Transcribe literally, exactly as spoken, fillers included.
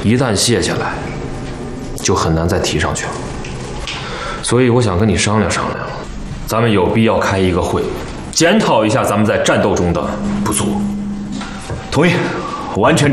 一旦卸下来，就很难再提上去了。所以我想跟你商量商量，咱们有必要开一个会，检讨一下咱们在战斗中的不足。 同意，完全。